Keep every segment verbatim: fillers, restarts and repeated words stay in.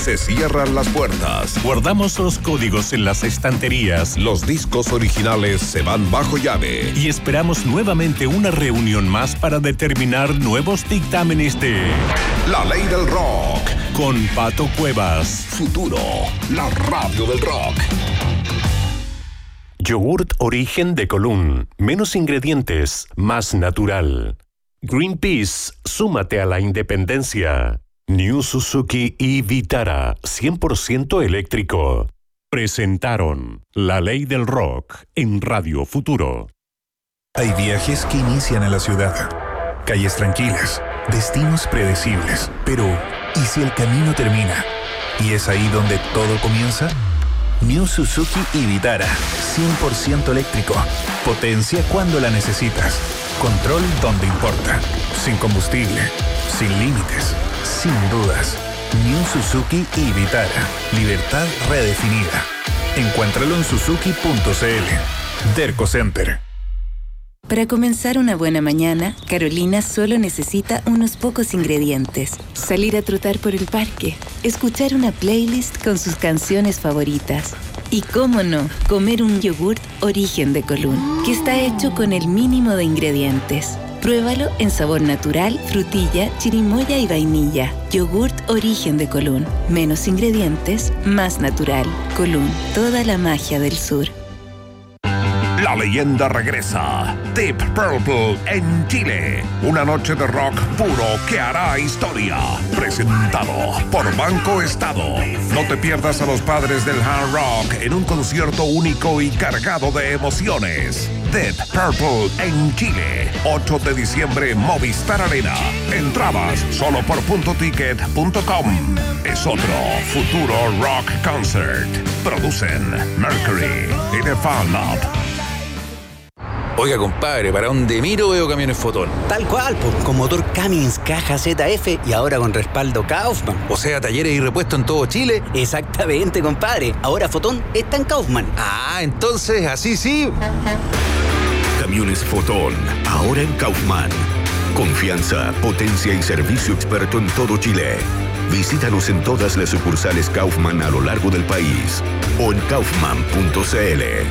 Se cierran las puertas. Guardamos los códigos en las estanterías. Los discos originales se van bajo llave. Y esperamos nuevamente una reunión más para determinar nuevos dictámenes de La Ley del Rock. Con Pato Cuevas. Futuro, la radio del rock. Yogurt Origen de Colún. Menos ingredientes, más natural. Greenpeace, súmate a la independencia. New Suzuki y Vitara, cien por ciento eléctrico. Presentaron La Ley del Rock en Radio Futuro. Hay viajes que inician en la ciudad. Calles tranquilas, destinos predecibles. Pero, ¿y si el camino termina? ¿Y es ahí donde todo comienza? New Suzuki y Vitara, cien por ciento eléctrico. Potencia cuando la necesitas. Control donde importa. Sin combustible, sin límites, sin dudas. New Suzuki y Vitara. Libertad redefinida. Encuéntralo en suzuki punto c l. Derco Center. Para comenzar una buena mañana, Carolina solo necesita unos pocos ingredientes. Salir a trotar por el parque, escuchar una playlist con sus canciones favoritas. Y cómo no, comer un yogurt Origen de Colún, que está hecho con el mínimo de ingredientes. Pruébalo en sabor natural, frutilla, chirimoya y vainilla. Yogurt Origen de Colún. Menos ingredientes, más natural. Colún, toda la magia del sur. La leyenda regresa. Deep Purple en Chile. Una noche de rock puro que hará historia. Presentado por Banco Estado. No te pierdas a los padres del hard rock en un concierto único y cargado de emociones. Deep Purple en Chile. ocho de diciembre, Movistar Arena. Entradas solo por punto ticket punto com. Es otro Futuro Rock Concert. Producen Mercury y The Fan Lab. Oiga, compadre, para donde miro veo camiones Fotón. Tal cual, pues, con motor Cummins, caja Z F y ahora con respaldo Kaufman. O sea, talleres y repuestos en todo Chile. Exactamente, compadre. Ahora Fotón está en Kaufman. Ah, entonces, así sí. Camiones Fotón, ahora en Kaufman. Confianza, potencia y servicio experto en todo Chile. Visítanos en todas las sucursales Kaufman a lo largo del país o en kaufman punto c l.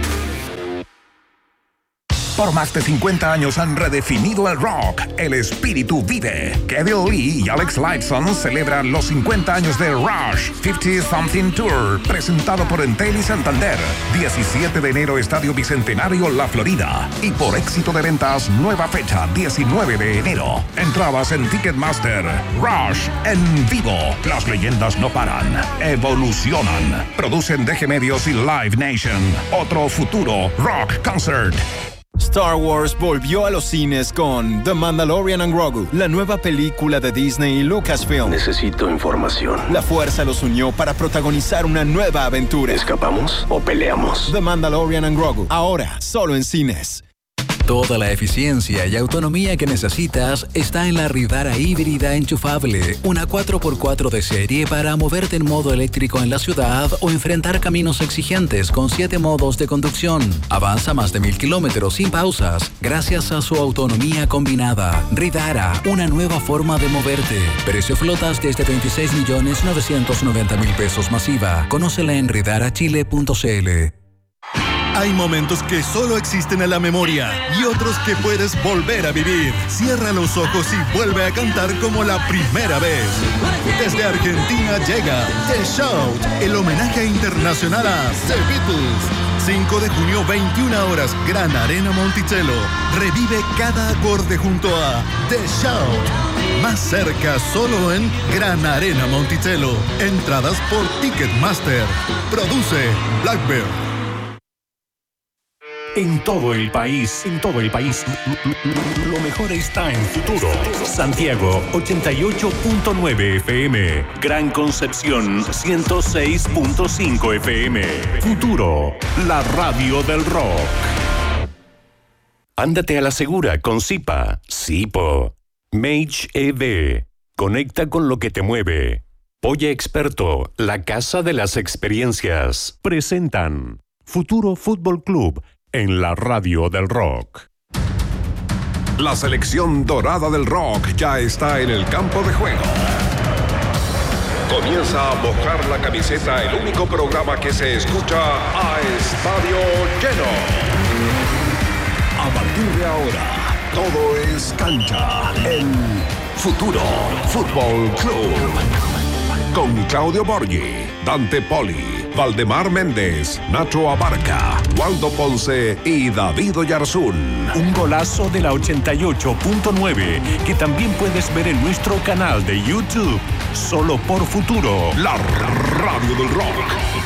Por más de cincuenta años han redefinido el rock. El espíritu vive. Kevin Lee y Alex Lifeson celebran los cincuenta años de Rush cincuenta Something Tour, presentado por Entel y Santander. diecisiete de enero, Estadio Bicentenario, La Florida. Y por éxito de ventas, nueva fecha, diecinueve de enero. Entradas en Ticketmaster. Rush en vivo. Las leyendas no paran. Evolucionan. Producen D G Medios y Live Nation. Otro Futuro Rock Concert. Star Wars volvió a los cines con The Mandalorian and Grogu, la nueva película de Disney y Lucasfilm. Necesito información. La fuerza los unió para protagonizar una nueva aventura. ¿Escapamos o peleamos? The Mandalorian and Grogu, ahora solo en cines. Toda la eficiencia y autonomía que necesitas está en la Ridara híbrida enchufable, una cuatro por cuatro de serie para moverte en modo eléctrico en la ciudad o enfrentar caminos exigentes con siete modos de conducción. Avanza más de mil kilómetros sin pausas gracias a su autonomía combinada. Ridara, una nueva forma de moverte. Precio flotas desde veintiséis millones novecientos noventa mil pesos masiva. Conócela en ridara chile punto c l. Hay momentos que solo existen en la memoria y otros que puedes volver a vivir. Cierra los ojos y vuelve a cantar como la primera vez. Desde Argentina llega The Shout, el homenaje internacional a The Beatles. cinco de junio, veintiuna horas, Gran Arena Monticello. Revive cada acorde junto a The Shout. Más cerca solo en Gran Arena Monticello. Entradas por Ticketmaster. Produce Blackbird. En todo el país, en todo el país, lo mejor está en Futuro. Santiago, ochenta y ocho punto nueve F M. Gran Concepción, ciento seis punto cinco F M. Futuro, la radio del rock. Ándate a la segura con Zipa. Zipo. Mage E V. Conecta con lo que te mueve. Polla Experto, la casa de las experiencias. Presentan Futuro Fútbol Club en la radio del rock. La selección dorada del rock ya está en el campo de juego. Comienza a mojar la camiseta el único programa que se escucha a estadio lleno. A partir de ahora, todo es cancha en Futuro Fútbol Club. Con Claudio Borghi, Dante Poli, Valdemar Méndez, Nacho Abarca, Waldo Ponce y David Oyarzún. Un golazo de la ochenta y ocho punto nueve que también puedes ver en nuestro canal de YouTube. Solo por Futuro, la radio del rock.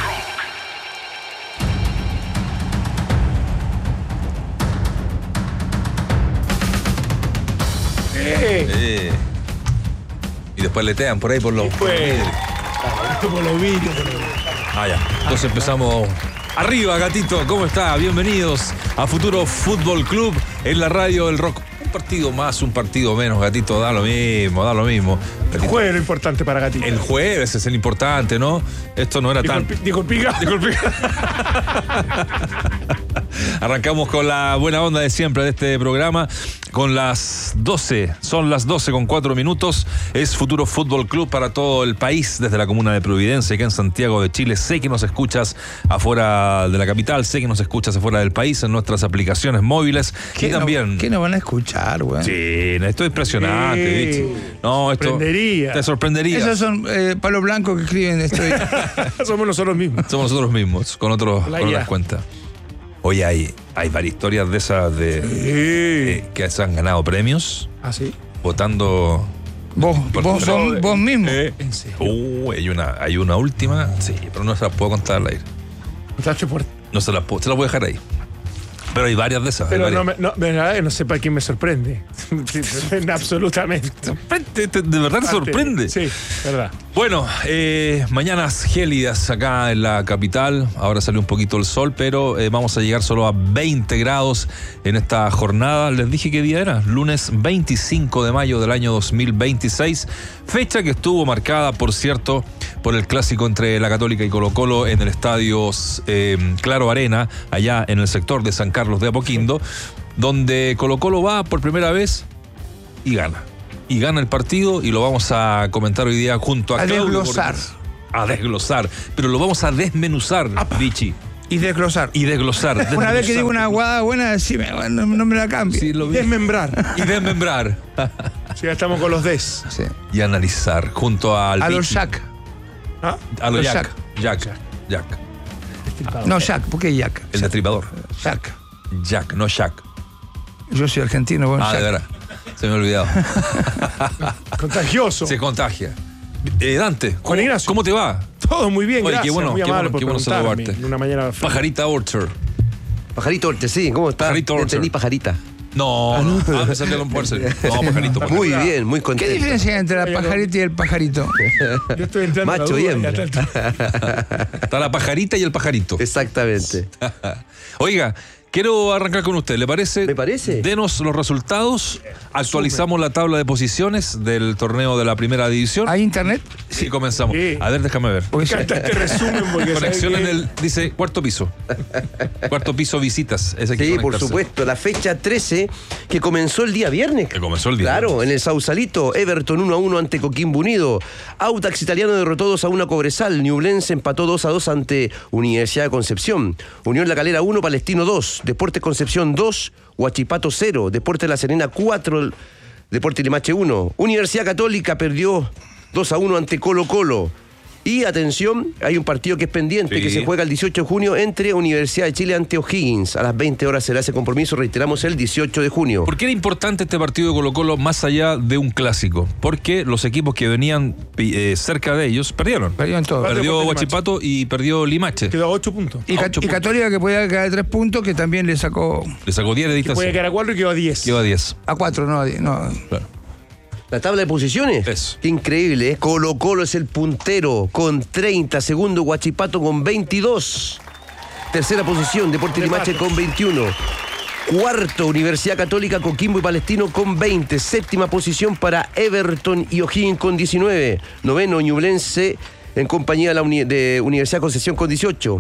Eh. Eh. Y después letean por ahí por los... Pues, como los vídeos. Ah, ya. Entonces empezamos... Arriba, gatito, ¿cómo está? Bienvenidos a Futuro Fútbol Club en la radio del rock. Un partido más, un partido menos, gatito, da lo mismo, da lo mismo. El jueves es lo importante para gatito. El jueves es el importante, ¿no? Esto no era dijo tan... El, dijo el pica. Dijo el pica. Arrancamos con la buena onda de siempre de este programa. Con las doce, son las doce con cuatro minutos. Es Futuro Fútbol Club para todo el país, desde la comuna de Providencia, aquí en Santiago de Chile. Sé que nos escuchas afuera de la capital, sé que nos escuchas afuera del país, en nuestras aplicaciones móviles. ¿Qué y también... no, ¿Qué nos van a escuchar, güey? Sí, esto es impresionante, sí. ¿viste? No, esto... Sorprendería. Te sorprendería. Esos son eh, palos blancos que escriben esto. Somos nosotros mismos. Somos nosotros mismos, con, otros, con otras cuentas. Hoy hay, hay varias historias de esas de, sí. eh, que se han ganado premios. ¿Ah, sí? Votando. ¿Vos, vos, son, vos mismo? Eh, ¿En serio? Uh, hay una, hay una última, sí, pero no se las puedo contar al aire. No se las puedo, se las voy a dejar ahí. Pero hay varias de esas. Pero no, me, no, de verdad no sé para quién me sorprende. Absolutamente. ¿De, de verdad te sorprende? Sí, verdad. Bueno, eh, mañanas gélidas acá en la capital. Ahora salió un poquito el sol, pero eh, vamos a llegar solo a veinte grados en esta jornada. Les dije qué día era. Lunes veinticinco de mayo del año dos mil veintiséis. Fecha que estuvo marcada, por cierto, por el clásico entre la Católica y Colo-Colo en el estadio eh, Claro Arena, allá en el sector de San Carlos de Apoquindo, donde Colo-Colo va por primera vez y gana. Y gana el partido y lo vamos a comentar hoy día junto a, a Claudio. Desglosar. Porque, a desglosar. Pero lo vamos a desmenuzar, Vichy. Y desglosar. Y desglosar. desglosar. Una vez que digo una aguada buena, decime, no, no me la cambie. Sí, lo vi. Desmembrar. Y desmembrar. Sí, ya estamos con los des. Sí. Y analizar junto al a Vichy. los Jack. ¿Ah? A los, los Jack. Jack. Jack. Jack. Ah, no, Jack. ¿Por qué Jack? El destripador. Jack. Jack, no Jack. Yo soy argentino. Bueno, ah, Jack. de verdad. Se me ha olvidado. Contagioso. Se contagia. Eh, Dante, ¿cómo, Ignacio, ¿cómo te va? Todo muy bien, Oye, gracias. Qué bueno, muy qué amable bueno, qué bueno saludarte. Una mañana fría. Pajarita Orchard. Pajarito Orchard, sí, ¿cómo está? Pajarito Orchard. Entendí pajarita. No, no, ah, me salió un puerce. No, pajarito, pajarito. Muy bien, muy contento. ¿Qué diferencia hay entre la pajarita y el pajarito? Yo estoy entrando macho y hembra. Está la pajarita y el pajarito. Exactamente. Oiga, quiero arrancar con usted, ¿le parece? ¿Me parece? Denos los resultados, actualizamos la tabla de posiciones del torneo de la primera división. ¿Hay internet? Sí, comenzamos. Sí. A ver, déjame ver. Porque este resumen porque conexión en que... el, dice, cuarto piso. Cuarto piso visitas. Ese sí, por supuesto. La fecha trece, que comenzó el día viernes. Que comenzó el día Claro, viernes. en el Sausalito, Everton uno a uno ante Coquimbo Unido. Audax Italiano derrotó dos a uno a Cobresal. Ñublense empató dos a dos ante Universidad de Concepción. Unión La Calera uno, Palestino dos. Deportes Concepción dos, Huachipato cero. Deportes La Serena cuatro, Deportes Limache uno. Universidad Católica perdió dos a uno ante Colo-Colo. Y atención, hay un partido que es pendiente, sí, que se juega el dieciocho de junio entre Universidad de Chile ante O'Higgins. A las veinte horas será ese compromiso, reiteramos, el dieciocho de junio. ¿Por qué era importante este partido de Colo-Colo más allá de un clásico? Porque los equipos que venían eh, cerca de ellos perdieron. Perdieron todo. Perdió Huachipato y perdió Limache. Quedó a ocho puntos. Y, a ocho y Católica, que podía quedar a tres puntos, que también le sacó... Le sacó diez de distancia. Que podía quedar a cuatro y quedó a diez. Quedó a diez. A cuatro, no a diez. No. Claro. La tabla de posiciones. Eso. Qué increíble, ¿eh? Colo-Colo es el puntero con treinta. Segundo, Huachipato con veintidós. Tercera posición, Deportes Limache con veintiuno. Cuarto, Universidad Católica, Coquimbo y Palestino con veinte. Séptima posición para Everton y O'Higgins con diecinueve. Noveno, Ñublense en compañía de la uni- de Universidad Concepción con dieciocho.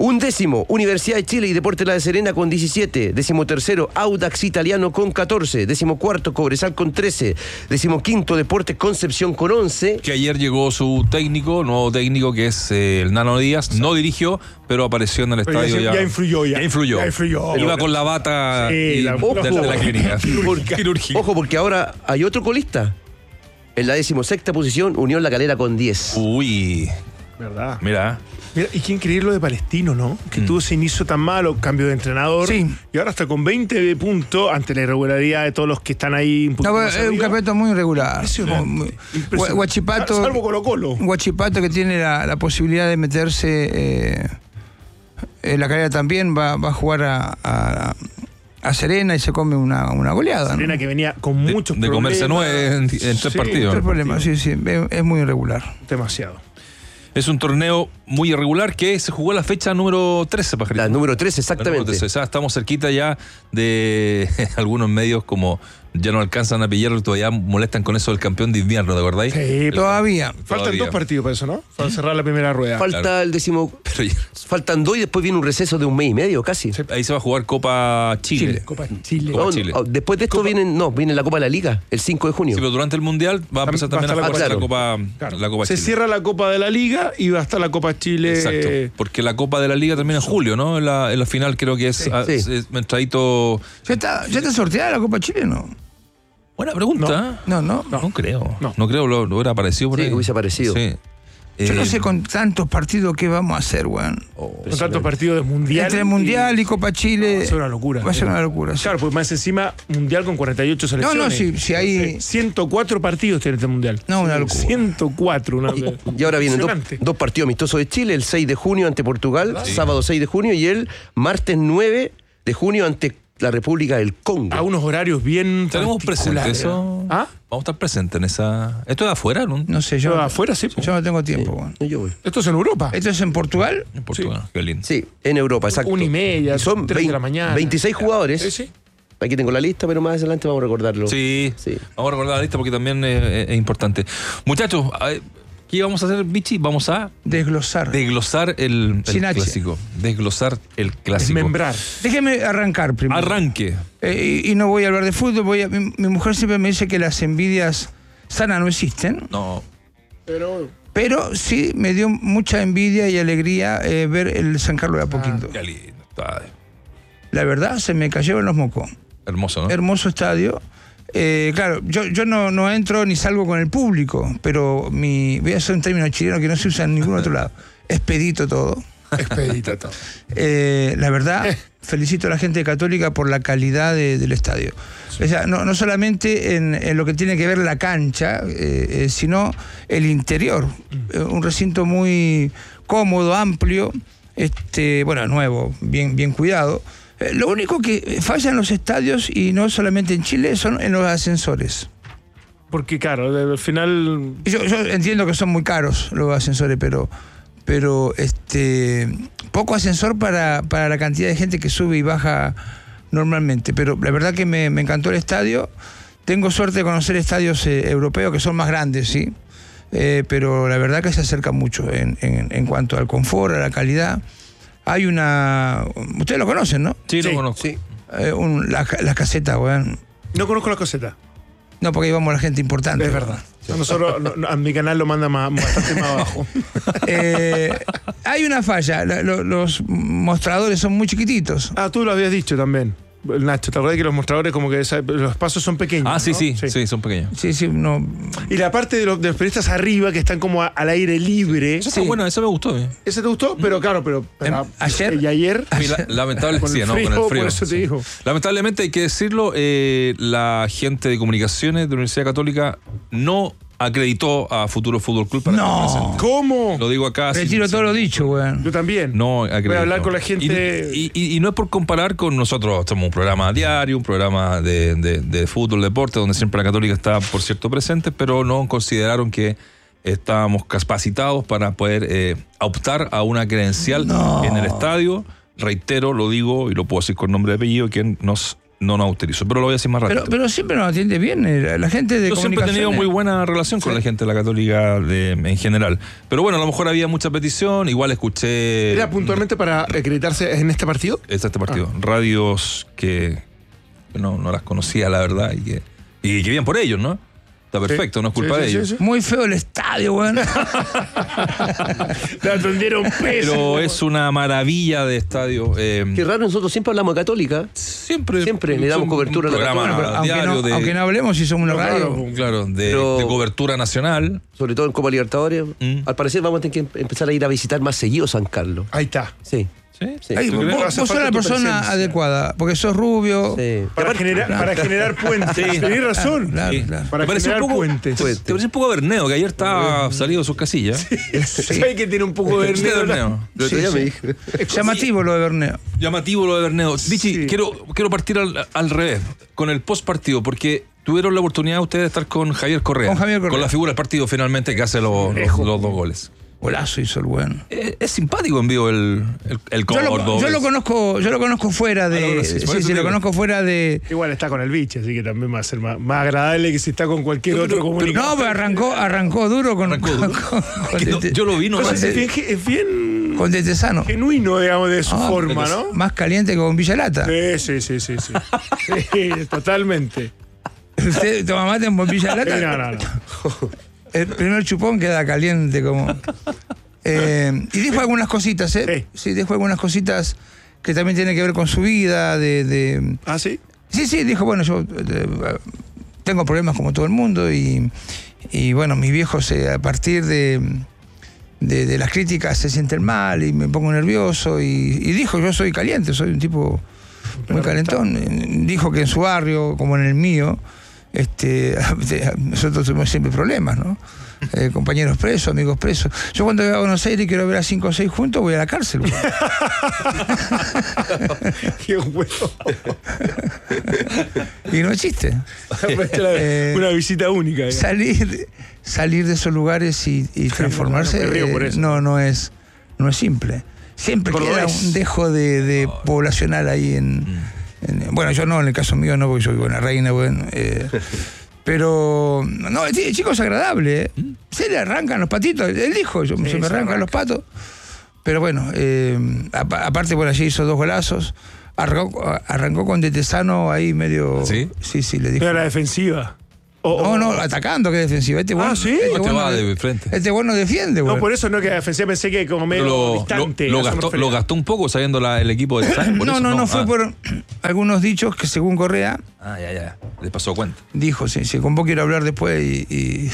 Undécimo, Universidad de Chile y Deportes La Serena con diecisiete. Décimo tercero, Audax Italiano con catorce. Décimo cuarto, Cobresal con trece. Décimo quinto, Deportes Concepción con once. Que ayer llegó su técnico, nuevo técnico, que es eh, el Nano Díaz. No dirigió, pero apareció en el Pero estadio. ya, Ya, ya influyó, ya. Ya influyó. Ya influyó. Iba con la bata Sí, y- la- de, ojo. de la clínica. Porque- Quirúrgica. Ojo, porque ahora hay otro colista. En la decimosexta posición, Unión La Calera con diez. Uy, ¿Verdad? mira. Mira, y qué increíble lo de Palestino, ¿no? Que Mm. tuvo ese inicio tan malo, cambio de entrenador. Sí. Y ahora está con veinte puntos ante la irregularidad de todos los que están ahí un poquito No, más es un arriba. campeonato muy irregular. Impresionante. Muy- Impresionante. Gua- Guachipato, Salvo Colo-Colo. Guachipato que tiene la, la posibilidad de meterse. Eh, en la carrera también va, va a jugar a, a, a Serena y se come una, una goleada. ¿no? Serena que venía con De, muchos de problemas. comerse nueve en, en tres Sí, partidos. Tres problemas, sí, sí. Es, es muy irregular. Demasiado. Es un torneo muy irregular que se jugó la fecha número trece, Pajarito. La número trece, La número exactamente. trece. O sea, estamos cerquita ya de algunos medios como ya no alcanzan a pillarlo, todavía molestan con eso del campeón de invierno, ¿de verdad? Sí, Todavía. Faltan Todavía. dos partidos para eso, ¿no? Para cerrar la primera rueda. Falta Claro. el décimo. Pero ya- Faltan dos y después viene un receso de un mes y medio casi. ahí se va a jugar Copa Chile. Copa Chile. Copa No, Chile. no, después de esto vienen, no, viene la Copa de la Liga, el cinco de junio. Sí, pero durante el Mundial va a empezar Va a también a estar la jugarse la Copa- Copa, Claro. la Copa Se Chile. cierra la Copa de la Liga y va a estar la Copa Chile. Exacto, porque la Copa de la Liga termina en julio, ¿no? En la, en la final creo que es, Sí, ah, sí. es- es entradito. ¿Ya está, ¿Ya está sorteada la Copa Chile no? Buena pregunta. No, no. No, creo. No, No. creo, lo, lo hubiera aparecido por Sí, ahí. hubiese aparecido. Sí. Yo Eh, no sé con tantos partidos qué vamos a hacer, weón. Con tantos partidos de mundial. Entre Mundial y Copa Chile. Va a ser una locura. Va a ser una locura. sí. Claro, pues más encima, mundial con cuarenta y ocho No, selecciones. no, si, si hay. ciento cuatro partidos tiene este mundial. No, una locura. ciento cuatro. Una, Y ahora vienen dos, impresionante. dos partidos amistosos de Chile, el seis de junio ante Portugal, sábado seis de junio, y el martes nueve de junio ante la República del Congo. A unos horarios bien ¿Tenemos presente particulares. eso? ¿Ah? Vamos a estar presentes en esa. Esto es afuera, ¿no? No sé, yo. Pero afuera sí. Yo no tengo tiempo, weón. No, yo voy. Esto es en Europa. ¿Esto es en Portugal? En Portugal. Qué lindo. Sí, en Europa, exacto. Una y media, Y son tres de la vein- mañana. veintiséis jugadores. Sí, sí. Aquí tengo la lista, pero más adelante vamos a recordarlo. Sí. Sí. Vamos a recordar la lista porque también es, es- es importante. Muchachos, a ver, ¿qué vamos a hacer, Michi? Vamos a Desglosar. desglosar el, el Sin H. clásico. Desglosar el clásico. Desmembrar. Déjeme arrancar primero. Arranque. Eh, y, y no voy a hablar de fútbol. Voy a, mi, mi mujer siempre me dice que las envidias sanas no existen. No. Pero Pero sí me dio mucha envidia y alegría eh, ver el San Carlos de Apoquindo. Qué lindo. Está La verdad, se me cayeron los mocos. hermoso, ¿no? Hermoso estadio. Eh, claro, yo, yo no, no entro ni salgo con el público, pero mi, voy a hacer un término chileno que no se usa en ningún otro lado. Expedito todo. expedita todo. Eh, la verdad, felicito a la gente católica por la calidad de- del estadio. O sea, no, no solamente en, en lo que tiene que ver la cancha, eh, eh, sino el interior. Eh, un recinto muy cómodo, amplio, este, bueno, nuevo, bien, bien cuidado. Eh, lo único que falla en los estadios, y no solamente en Chile, son en los ascensores. Porque, claro, al final. Yo, yo entiendo que son muy caros los ascensores, pero, pero este, poco ascensor para, para la cantidad de gente que sube y baja normalmente. Pero la verdad que me, me encantó el estadio. Tengo suerte de conocer estadios eh, europeos que son más grandes, sí. Eh, pero la verdad que se acerca mucho en, en, en cuanto al confort, a la calidad. Hay una... Ustedes lo conocen, ¿no? Sí, lo Sí, conozco. Sí. Eh, un- la, la caseta, weón. No conozco la coseta. No, porque ahí vamos la gente importante. Es verdad. Nosotros, no, no, a mi canal lo manda más, bastante más abajo. Eh, hay una falla. La- lo- los mostradores son muy chiquititos. Ah, tú lo habías dicho también, Nacho. ¿Te acuerdas que los mostradores, como que esa- los espacios son pequeños? Ah, sí, ¿no? sí, sí, son pequeños. Sí, sí, no. Y la parte de los, de los periodistas arriba, que están como a- al aire libre. Eso está bueno, eso me gustó. ¿eh? ¿Ese te gustó? Pero claro, pero. pero Em, ayer- Y ayer. Y la- lamentable, Con sí, el ¿no? frío, Con el frío. por eso te sí. digo. Lamentablemente hay que decirlo, eh, la gente de comunicaciones de la Universidad Católica no acreditó a Futuro Fútbol Club para No. estar presente. ¿Cómo? Lo digo acá. Retiro sin- todo lo dicho, weón. Yo también. No acreditó. Voy a hablar con la gente. Y, y- y no es por comparar con nosotros, somos un programa diario, un programa de, de, de fútbol, deporte, donde siempre la Católica está, por cierto, presente, pero no consideraron que estábamos capacitados para poder eh, optar a una credencial No. en el estadio. Reitero, lo digo y lo puedo decir con nombre y apellido, quien nos no nos autorizo, pero lo voy a decir más rápido. Pero, pero siempre nos atiende bien eh, la gente de Yo siempre he tenido muy buena relación con sí. la gente de la Católica de, en general. Pero bueno, a lo mejor había mucha petición, igual escuché... ¿Era puntualmente para acreditarse en este partido? Es este partido. Ah. Radios que no, no las conocía, la verdad, y que, y que bien por ellos, ¿no? Está perfecto, sí. no es culpa sí, de sí, ellos. Sí, sí. Muy feo el estadio, weón. Te atendieron peso. Pero es una maravilla de estadio. Eh, Qué raro, nosotros siempre hablamos de Católica. Siempre. Siempre le damos cobertura a la Católica. Bueno, aunque, no, de, aunque no hablemos, si somos una radio. Claro, claro de, pero, de cobertura nacional. Sobre todo en Copa Libertadores. Mm. Al parecer vamos a tener que empezar a ir a visitar más seguido San Carlos. Ahí está. Sí. ¿Sí? Sí. Ay, vos vos sos la persona adecuada, porque sos rubio. Sí. Para, generar, claro. para generar puentes. Sí. Tenés razón. Claro, claro, claro. Para te generar un poco, puentes. Te, te parece un poco a Berneo, que ayer estaba sí. salido de sus casillas. Sí. Sí. ¿Sabes que tiene un poco de Berneo? Berneo. Sí, sí. Me dijo. Llamativo lo de Berneo. Llamativo lo de Berneo. Vichy, sí. quiero, quiero partir al, al revés, con el post partido, porque tuvieron la oportunidad ustedes de estar con Javier Correa. Con Javier Correa. Con la figura del partido finalmente que hace los, los, los dos goles. Golazo hizo el bueno. Es, es simpático en vivo el, el, el yo, lo, yo lo conozco, yo lo conozco fuera de. Ah, sí, sí, lo conozco fuera de. Igual está con el bicho, así que también va a ser más, más agradable que si está con cualquier pero, otro comunicador. No, pero arrancó, arrancó duro con. Arrancó duro. Con, con no, yo lo vi, no con, es bien, es bien con Detesano. Genuino, digamos, de su no, forma, ¿no? Más caliente que con Villalata. Sí, sí, sí, sí. Sí, sí totalmente. ¿Usted toma mate en Villalata? Sí, no, no, no. El primer chupón queda caliente como. Eh, y dijo algunas cositas, ¿eh? Sí. sí, dijo algunas cositas que también tienen que ver con su vida, de... de... ¿Ah, sí? Sí, sí, dijo, bueno, yo eh, tengo problemas como todo el mundo y, y bueno, mis viejos eh, a partir de, de, de las críticas se sienten mal y me pongo nervioso y, y dijo, yo soy caliente, soy un tipo muy calentón. Dijo que en su barrio, como en el mío, este, nosotros tuvimos siempre problemas, ¿no? Eh, compañeros presos, amigos presos. Yo cuando voy a Buenos Aires y quiero ver a cinco o seis juntos, voy a la cárcel. Qué bueno. Y no es chiste. eh, Una visita única. Salir, salir de esos lugares y, y transformarse no, eh, no, no, es, no es simple. Siempre queda un dejo de, de oh. poblacional ahí en, mm. en... Bueno, yo no, en el caso mío no, porque yo vivo en la Reina, bueno... Eh, Pero, no, el chico es agradable, ¿eh? Se le arrancan los patitos, él dijo, yo, sí, se me arrancan arranca. los patos. Pero bueno, eh, aparte por allí hizo dos golazos, arrancó, arrancó con Detesano ahí medio... ¿Sí? Sí, sí, le dijo. Pero la defensiva. Oh, no, oh. no, atacando, que defensiva. Este bueno, ah, sí. Este, este bueno, va de frente. Este bueno defiende, güey. No, por eso no que defensiva, pensé que como medio lo, distante. Lo, lo, gastó, lo gastó un poco sabiendo la, el equipo de Detesano. No, no, no, no, fue ah. por algunos dichos que según Correa... Ah, ya, ya. Le pasó cuenta. Dijo, sí, sí, con vos quiero hablar después y... y...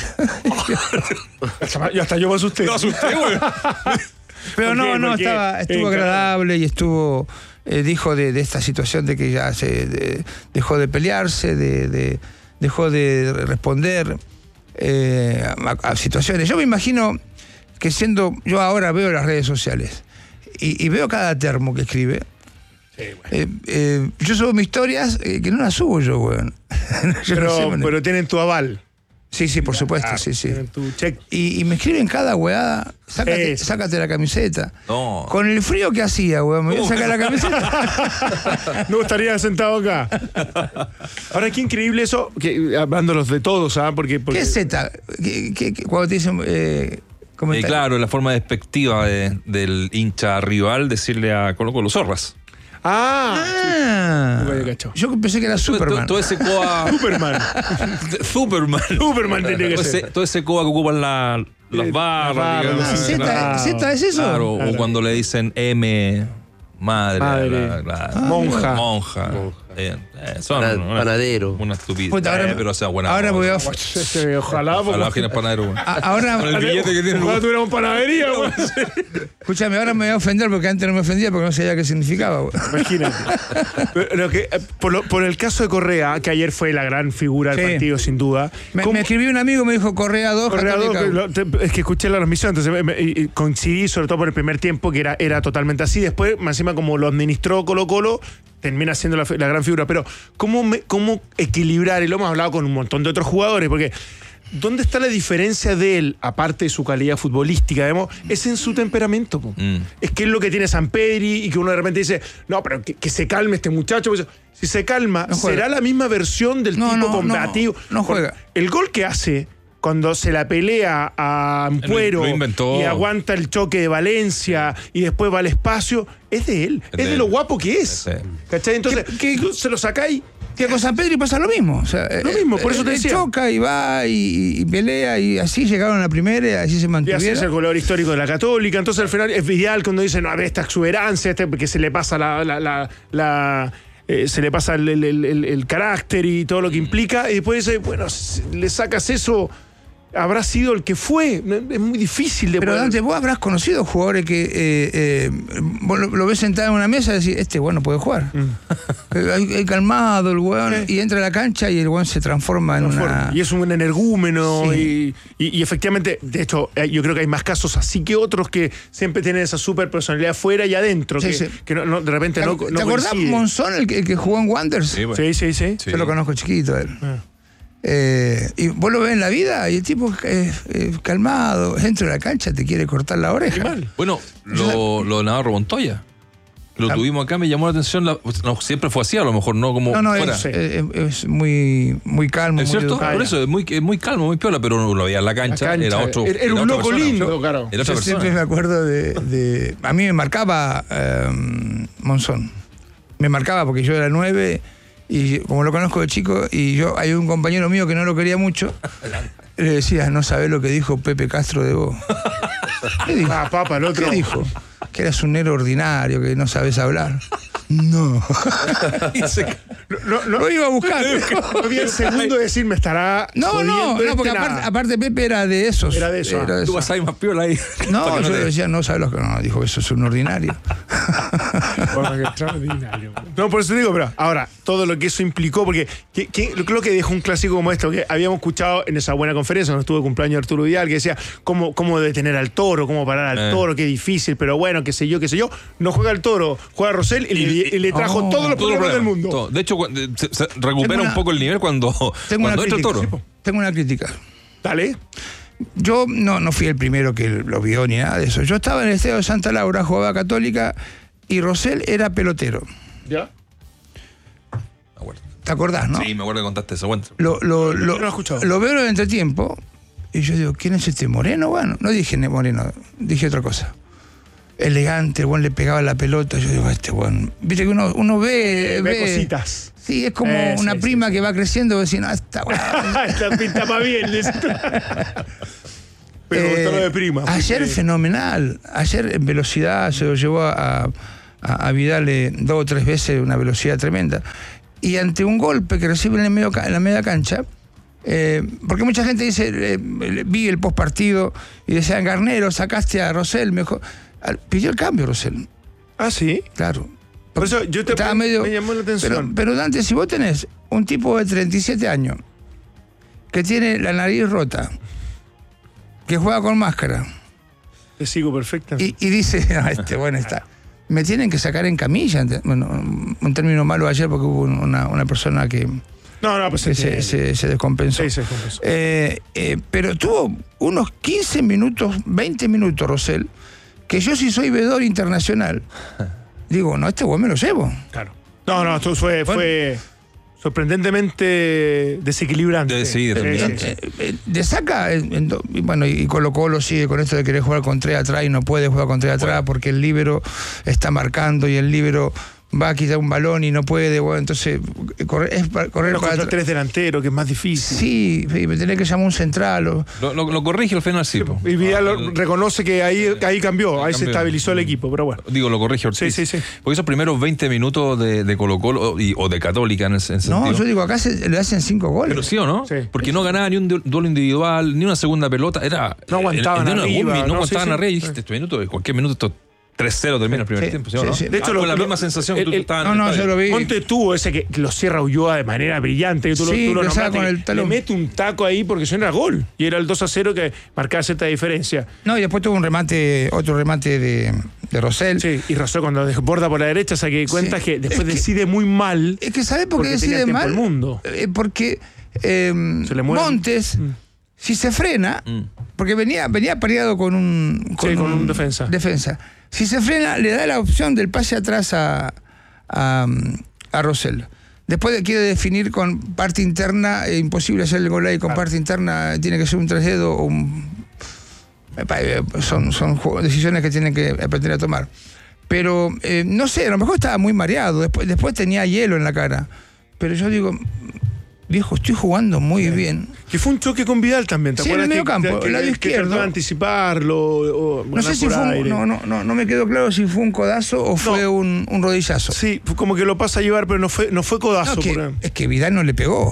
yo hasta yo me asusté. No asusté, güey. Pero no, no, estaba, estuvo agradable y estuvo... Eh, dijo de, de esta situación de que ya se de, dejó de pelearse, de... de dejó de responder eh, a, a situaciones. Yo me imagino que siendo... Yo ahora veo las redes sociales y, y veo cada termo que escribe. Sí, bueno. eh, eh, yo subo mis historias eh, que no las subo yo, weón. yo pero, no sé, pero tienen tu aval. Sí, sí, por supuesto, ah, sí, sí. Tu check. Y, y me escriben cada weada, sácate, sácate la camiseta. No. Con el frío que hacía, weón, me voy a sacar la camiseta. No estaría sentado acá. Ahora, qué increíble eso, que, hablándolos de todos, ¿ah? Porque, porque... ¿Qué es Z? ¿Qué, qué, qué, cuando te dicen... Eh, eh, claro, la forma despectiva de, del hincha rival decirle a Colo Colo zorras. Ah, ah yo pensé que era Superman. Todo, todo ese coa. Superman. Superman. Superman tiene que todo ser. Ese, todo ese coa que ocupan la, las barras. ¿Z, ¿Z es eso? Claro, claro, o cuando le dicen M, madre, madre. La, la, Ah, monja. Monja. monja. Eh, eh, son Pana, una, panadero. Una estupidez. Puta, ahora, eh, pero o sea buena. Ahora voy a. Ojalá. Ojalá tienes panadero. Bueno. Ahora. Con el billete que tiene. Ojalá tuviéramos panadería, güey. Escúchame, ahora me voy a ofender porque antes no me ofendía porque no sabía qué significaba, güey. Imagínate. Pero lo que, por, lo, por el caso de Correa, que ayer fue la gran figura del sí. partido, sin duda. Me, me escribió un amigo, me dijo Correa dos. Correa dos, que lo, te, es que escuché la transmisión, entonces me, me, y coincidí, sobre todo por el primer tiempo, que era, era totalmente así. Después, más encima, como lo administró Colo Colo, termina siendo la, la gran figura. Pero, ¿cómo, me, ¿cómo equilibrar? Y lo hemos hablado con un montón de otros jugadores, porque ¿dónde está la diferencia de él, aparte de su calidad futbolística, digamos, es en su temperamento? Po. Mm. Es que es lo que tiene Sampedri y que uno de repente dice, no, pero que, que se calme este muchacho. Pues, si se calma, no ¿será la misma versión del no, tipo no, combativo? No, no juega. El gol que hace cuando se la pelea a Ampuero y aguanta el choque de Valencia y después va al espacio, es de él, es, es de, de lo guapo que es. Sí. ¿Cachai? Entonces, ¿Qué, qué, se lo sacáis. Que con Sampedri pasa lo mismo. O sea, lo mismo, por eso te decía. Choca y va y, y pelea y así llegaron a la primera y así se mantuvieron. Y así es el goleador histórico de la Católica. Entonces al final es Vidal cuando dice, no, a ver, esta exuberancia, este, porque se le pasa la... la, la, la eh, se le pasa el, el, el, el carácter y todo lo que implica. Y después dice, bueno, le sacas eso... habrá sido el que fue. Es muy difícil de Pero poder... Dante, vos habrás conocido jugadores que eh, eh, vos lo, lo ves sentado en una mesa y decís, este weón no puede jugar. Mm. hay, hay calmado el weón, sí. Y entra a la cancha y el weón se transforma en transforma. una... Y es un energúmeno, sí. y, y, y efectivamente, de hecho, yo creo que hay más casos así que otros que siempre tienen esa super personalidad fuera y adentro, sí, que, sí. que no, no, de repente ¿Te, no, ¿Te no acordás Monzón, el que, el que jugó en Wanderers? Sí, bueno. sí, sí, sí. Yo sí. lo conozco chiquito él. Ah. Eh, y vos lo ves en la vida y el tipo es eh, calmado, dentro de la cancha te quiere cortar la oreja. Bueno, lo, lo de Navarro Montoya lo la, tuvimos acá, me llamó la atención, la, no, siempre fue así, a lo mejor no como no, no, fuera. Es, es, es muy, muy calmo. ¿Es muy cierto? educado. Por eso, es muy, es muy calmo, muy piola, pero lo veía en la cancha, la cancha era otro. Era, era un loco persona, lindo, claro. Era otra Yo persona. siempre me acuerdo de, de. A mí me marcaba um, Monzón. Me marcaba porque yo era nueve. Y como lo conozco de chico, y yo hay un compañero mío que no lo quería mucho, le decía, no sabés lo que dijo Pepe Castro de vos. ¿Qué dijo? Ah, papa, el otro. ¿Qué dijo? Que eras un negro ordinario, que no sabés hablar. No. no, no, lo iba a buscar. No había el segundo de decir, me estará. No, no, no, porque aparte, aparte Pepe era de esos. Era de eso. Era de Tú vas a ir más piola ahí. No, yo no le decía, no sabes lo que. No, dijo, eso es un ordinario. Bueno, qué extraordinario. No, por eso te digo, pero ahora, todo lo que eso implicó, porque ¿qué, qué, lo que dejó un clásico como esto, que habíamos escuchado en esa buena conferencia, donde estuvo el cumpleaños de Arturo Vidal, que decía cómo, cómo detener al toro, cómo parar al eh. toro, qué difícil, pero bueno, qué sé yo, qué sé yo. No juega el toro, juega Rosell y, y, y, y le trajo oh, todos los problemas todo del mundo. Todo. De hecho, se, se recupera una, un poco el nivel cuando, tengo cuando una entra crítica, el toro. Tengo una crítica. Dale. Yo no, no fui el primero que lo vio ni nada de eso. Yo estaba en el Estadio de Santa Laura, jugaba Católica, y Rosell era pelotero. ¿Ya? ¿Te acordás, no? Sí, me acuerdo que contaste eso. Bueno. Lo, lo, lo, no lo, lo veo en el entretiempo, y yo digo, ¿quién es este Moreno? Bueno, no dije Moreno, dije otra cosa. Elegante, el buen le pegaba la pelota. Yo digo, este buen. Viste que uno, uno ve, ve. Ve cositas. Sí, es como eh, sí, una sí, prima sí. que va creciendo y decir, no, esta buena. Esta pinta más bien. Pero eh, lo de prima. Ayer porque... fenomenal. Ayer en velocidad se lo llevó a, a, a Vidal eh, dos o tres veces, una velocidad tremenda. Y ante un golpe que recibe en, el medio, en la media cancha. Eh, porque mucha gente dice, eh, vi el postpartido y decían, Garnero, sacaste a Rosell, mejor. Pidió el cambio, Rosell. ¿Ah, sí? Claro. Por eso yo te me, medio, me llamó la atención. Pero, pero Dante, si vos tenés un tipo de treinta y siete años que tiene la nariz rota, que juega con máscara. Te sigo perfectamente. Y, y dice, no, este bueno está. Me tienen que sacar en camilla. Bueno, un término malo ayer porque hubo una, una persona que. No, no, pues que se, se, se descompensó. Sí, se descompensó. Eh, eh, pero tuvo unos quince minutos, veinte minutos, Rosell, que yo sí soy veedor internacional. Digo, no, este güey me lo llevo. Claro. No, no, esto fue, bueno, fue sorprendentemente desequilibrante. De, sí, determinante. Eh, eh, de saca, en, en, bueno, y Colo Colo sigue con esto de querer jugar con tres atrás y no puede jugar con tres atrás bueno. porque el líbero está marcando y el líbero va a quitar un balón y no puede, bueno, entonces correr, es para, correr Pero para contra tres delanteros, que es más difícil. Sí, me tenés que llamar un central. O... Lo, lo, lo corrige al final, sí. Y Vidal ah, el, reconoce que ahí, ahí cambió, ahí cambió. Se estabilizó el equipo, pero bueno. Digo, lo corrige Ortiz. Sí, sí, sí. Porque esos primeros veinte minutos de, de Colo Colo y, o de Católica en ese, en ese no, sentido. No, yo digo, acá se, le hacen cinco goles. Pero sí o no, sí. Porque no ganaba ni un duelo individual, ni una segunda pelota. Era, no aguantaban el, el, arriba. No, no aguantaban sí, arriba. Sí. Y dijiste, este minuto, cualquier minuto esto tres cero termina el primer sí, tiempo, ¿sí, sí, no? sí. De hecho, ah, lo, con la lo, misma sensación el, que tú el, estabas No, no, yo lo vi. Ponte tú ese que lo cierra Ulloa de manera brillante. Que tú sí, lo, tú lo nombraste, con el le mete un taco ahí porque eso no era gol. Y era el dos a cero que marcaba cierta diferencia. No, y después tuvo un remate, otro remate de, de Rosell. Sí, y Rosell cuando desborda por la derecha se da cuenta sí. que después es decide que, muy mal. Es que ¿sabes por qué decide mal? El mundo. Eh, porque eh, Montes... Mm. Si se frena, mm. porque venía, venía pareado con un, con, sí, con un, un defensa. defensa. Si se frena, le da la opción del pase atrás a, a, a Rosell. Después quiere definir con parte interna, es imposible hacer el gol ahí con claro. parte interna, tiene que ser un tres dedos o un... Son, son decisiones que tienen que aprender a tomar. Pero, eh, no sé, a lo mejor estaba muy mareado, después, después tenía hielo en la cara. Pero yo digo, viejo, estoy jugando muy sí. bien. Que fue un choque con Vidal también, ¿te sí, acuerdas? En el medio campo, que, el lado que, izquierdo. Que anticiparlo. O no sé si fue un, no, no, no, no me quedó claro si fue un codazo o fue no. un, un rodillazo. Sí, como que lo pasa a llevar, pero no fue, no fue codazo. No, que, es que Vidal no le pegó.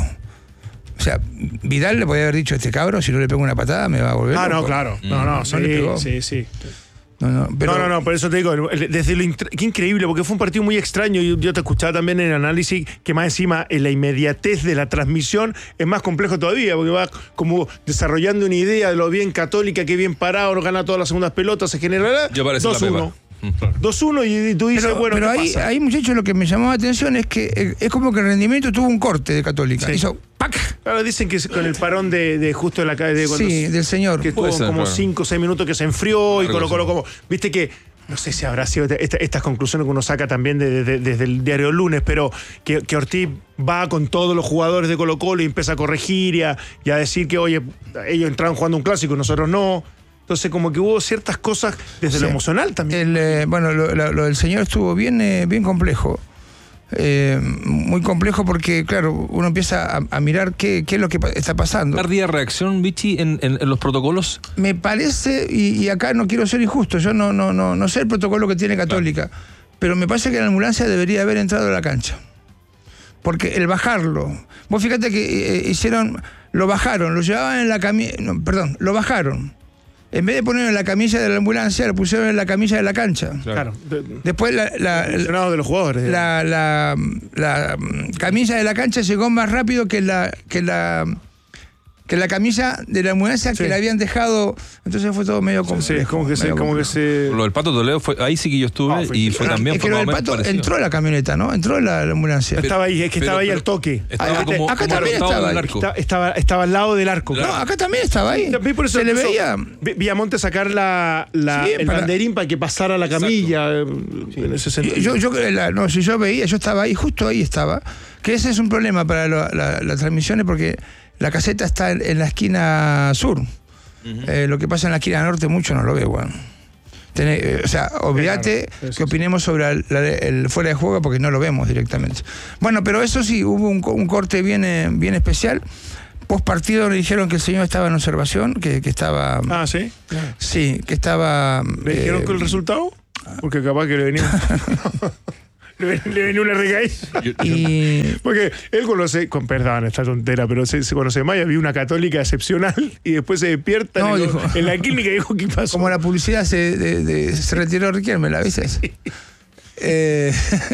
O sea, Vidal le podía haber dicho a este cabro, si no le pego una patada me va a volver. Ah, loco. no, claro. No, no, no sí, le pegó. sí, sí. No, no, pero... no, no, no, por eso te digo, desde lo qué increíble, porque fue un partido muy extraño. Yo, yo te escuchaba también en el análisis que más encima en la inmediatez de la transmisión es más complejo todavía, porque va como desarrollando una idea de lo bien Católica, que bien parado, no gana todas las segundas pelotas, se genera dos uno. dos uno y tú dices, pero, bueno, pero ¿qué ahí, pasa? ahí, muchachos, lo que me llamó la atención es que es como que el rendimiento tuvo un corte de Católica. Sí. Hizo ¡pac! Claro, dicen que con el parón de, de justo de la calle de cuando sí, del señor. Que tuvo como cinco o seis minutos que se enfrió y colocó como. Viste que. No sé si habrá sido esta, estas conclusiones que uno saca también de, de, de, desde el diario Lunes, pero que, que Ortiz va con todos los jugadores de Colo-Colo y empieza a corregir y a, y a decir que, oye, ellos entraron jugando un clásico y nosotros no. Entonces, como que hubo ciertas cosas desde sí. lo emocional también. El, eh, bueno, lo, lo, lo del señor estuvo bien, eh, bien complejo. Eh, muy complejo porque, claro, uno empieza a, a mirar qué, qué es lo que está pasando. ¿Tardía reacción, Vichy, en, en, en los protocolos? Me parece, y, y acá no quiero ser injusto, yo no, no, no, no sé el protocolo que tiene Católica, claro. pero me parece que la ambulancia debería haber entrado a la cancha. Porque el bajarlo, vos fíjate que eh, hicieron, lo bajaron, lo llevaban en la camilla, no, perdón, lo bajaron. En vez de ponerlo en la camilla de la ambulancia, lo pusieron en la camilla de la cancha. Claro. Después la, la, la, de los jugadores. La, la, la, la camilla de la cancha llegó más rápido que la, que la, que la camilla de la ambulancia sí. que la habían dejado. Entonces fue todo medio complejo. Sí, es como que se, como que se... Lo del Pato Toledo, fue, ahí sí que yo estuve ah, fue, y fue ah, también... Es que lo del Pato parecido. Entró la camioneta, ¿no? Entró la, la ambulancia. Pero, estaba ahí, es que pero, estaba ahí al toque. Estaba ah, como, acá como también estaba ahí. Estaba, estaba, estaba al lado del arco. No, acá también estaba ahí. También por eso se le veía... Villamonte sacar la, la, sí, el para... banderín para que pasara la camilla. Sí. En ese sentido. Yo, yo, la, no, si yo veía, yo estaba ahí, justo ahí estaba. Que ese es un problema para lo, la, las transmisiones porque... La caseta está en, en la esquina sur. Uh-huh. Eh, lo que pasa en la esquina norte mucho no lo veo, bueno. Tenés, eh, o sea, olvídate claro, que opinemos sobre el, el, el fuera de juego porque no lo vemos directamente. Bueno, pero eso sí, hubo un, un corte bien, eh, bien especial. Post partido le dijeron que el señor estaba en observación, que, que estaba... Ah, ¿sí? Claro. Sí, que estaba... ¿Le eh, dijeron que el resultado? Porque capaz que le venía... Le, le venía una recaída. Y... Porque él conoce, con perdón esta tontera, pero se, se conoce más, había una católica excepcional y después se despierta no, en, el, dijo, en la clínica y dijo qué pasó. Como la publicidad se, de, de, se retiró Riquelme, ¿la viste? Sí. Eh,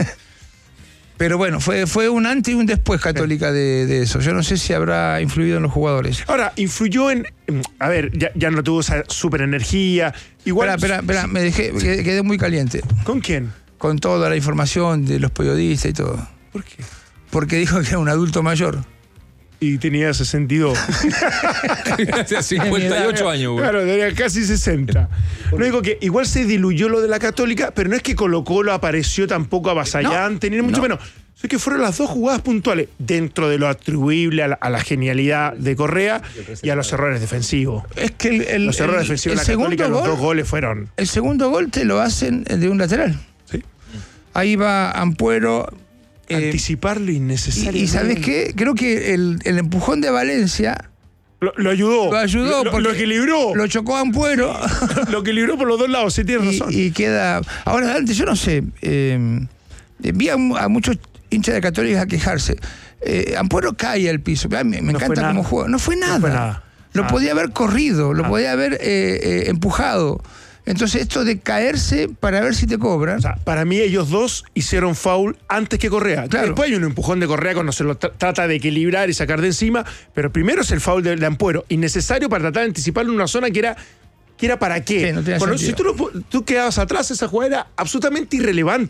pero bueno, fue, fue un antes y un después Católica de, de eso. Yo no sé si habrá influido en los jugadores. Ahora, influyó en... A ver, ya, ya no tuvo esa super energía. Igual... Espera, espera, espera, me dejé, quedé muy caliente. ¿Con quién? Con toda la información de los periodistas y todo. ¿Por qué? Porque dijo que era un adulto mayor. Y tenía sesenta y dos. Hacía cincuenta y ocho años, güey. Claro, tenía casi sesenta. No digo que igual se diluyó lo de la Católica, pero no es que Colo-Colo apareció tampoco avasallante, no, ni mucho no. menos. Es que fueron las dos jugadas puntuales dentro de lo atribuible a la, a la genialidad de Correa y a los errores defensivos. Es que el, el, los errores el, defensivos el de la Católica, gol, los dos goles fueron... El segundo gol te lo hacen de un lateral. Sí. Ahí va Ampuero. Eh, Anticiparlo innecesario. Y, y ¿sabes qué? Creo que el, el empujón de Valencia... Lo, lo ayudó. Lo ayudó. Lo, lo equilibró. Lo chocó a Ampuero. Lo equilibró por los dos lados, sí, tienes razón. Y, y queda... Ahora, adelante, yo no sé. Eh, vi a, a muchos hinchas de Católica quejarse. Eh, Ampuero cae al piso. Me, me no encanta cómo juega. No fue nada. No fue nada. Lo ah. podía haber corrido, lo ah. podía haber eh, eh, empujado. Entonces, esto de caerse para ver si te cobran. O sea, para mí, ellos dos hicieron foul antes que Correa. Claro. Después hay un empujón de Correa cuando se lo tra- trata de equilibrar y sacar de encima. Pero primero es el foul de, de Ampuero. Innecesario para tratar de anticiparlo en una zona que era. ¿Que era para qué? Sí, no bueno, si tú, lo, tú quedabas atrás, esa jugada era absolutamente irrelevante.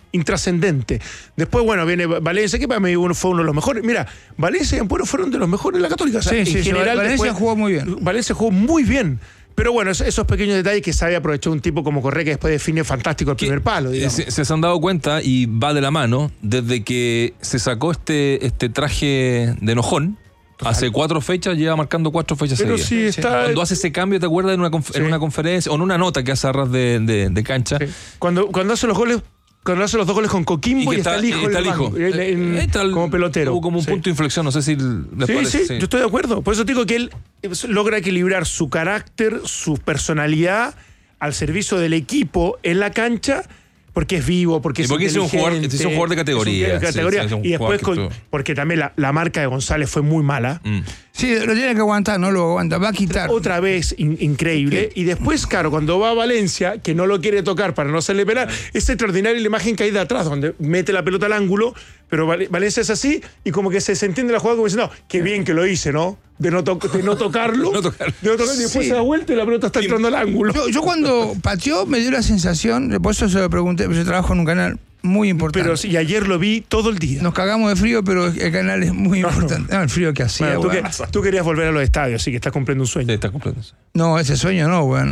intrascendente. Después, bueno, viene Valencia, que para mí fue uno de los mejores. Mira, Valencia y Ampuero fueron de los mejores de la Católica. O sea, Sí, en sí, sí, general, Valencia después, jugó muy bien. Valencia jugó muy bien. Pero bueno, esos pequeños detalles que sabe aprovechar un tipo como Correa, que después define fantástico el primer palo, digamos. Se, se han dado cuenta, y va de la mano, desde que se sacó este, este traje de enojón. Total. Hace cuatro fechas, lleva marcando cuatro fechas Pero seguidas. sí está... Cuando hace ese cambio, ¿te acuerdas? En una, conf- Sí. en una conferencia, o en una nota que hace a ras de, de, de cancha. Sí. Cuando, cuando hace los goles... Cuando hace los dos goles con Coquimbo y, y está, está el hijo, está el el hijo. banco, en, en, está el, como pelotero. Hubo como un sí. punto de inflexión, no sé si les sí, parece. sí, Sí, yo estoy de acuerdo. Por eso te digo que él logra equilibrar su carácter, su personalidad al servicio del equipo en la cancha, porque es vivo, porque y es porque es un jugador, es un jugador de categoría. Es un de categoría. Sí, sí, es un y después, con, con, porque también la, la marca de González fue muy mala. Mm. Sí, lo tiene que aguantar, no lo aguanta, va a quitar. Otra vez in, increíble. Y después, claro, cuando va a Valencia, que no lo quiere tocar para no hacerle penal, es extraordinaria la imagen que hay de atrás, donde mete la pelota al ángulo, pero Val- Valencia es así, y como que se, se entiende la jugada como diciendo, no, qué bien que lo hice, ¿no? De no, to- de no tocarlo. no tocar. De no tocarlo, y después Sí. se da vuelta y la pelota está entrando al ángulo. Yo, yo cuando pateó me dio la sensación, por eso se lo pregunté, pero yo trabajo en un canal muy importante. Pero sí, y ayer lo vi todo el día. Nos cagamos de frío, pero el canal es muy No, importante. No, el frío que hacía, Bueno, tú, weón. que- tú querías volver a los estadios, así que estás cumpliendo un sueño. Sí, está cumpliendo. No, ese sueño no, weón.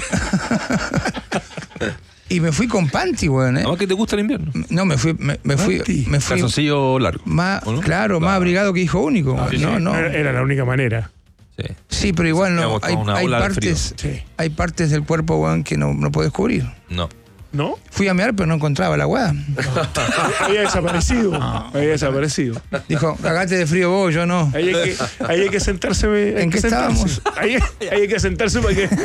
Y me fui con panty, weón, ¿eh? Además que te gusta el invierno. No, me fui, me, me fui, Panty. me fui Calzoncillo largo. más, ¿o no? claro, más abrigado que hijo único. Ah, sí, no, sí. no. Era, era la única manera. Sí. Sí, pero igual no. Digamos, Hay, con una hay ola de partes, frío. Sí. hay partes del cuerpo, weón, que no, no puedes cubrir. No. ¿No? Fui a mear, pero no encontraba la weá. Había desaparecido. Había desaparecido. Dijo, cagate de frío vos, yo no. Ahí hay que, ahí hay que sentarse. hay ¿En que qué sentarse. estábamos? Ahí, ahí hay que sentarse para que.